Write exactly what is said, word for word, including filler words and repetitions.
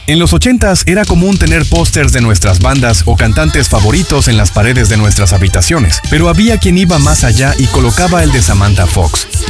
En los ochentas era común tener pósters de nuestras bandas o cantantes favoritos en las paredes de nuestras habitaciones, pero había quien iba más allá y colocaba el de Samantha Fox.